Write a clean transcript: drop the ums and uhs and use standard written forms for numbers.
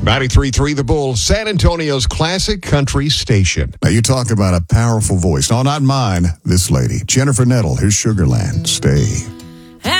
93.3 The Bull, San Antonio's classic country station. Now, you talk about a powerful voice. No, not mine. This lady, Jennifer Nettle, here's Sugarland. Stay.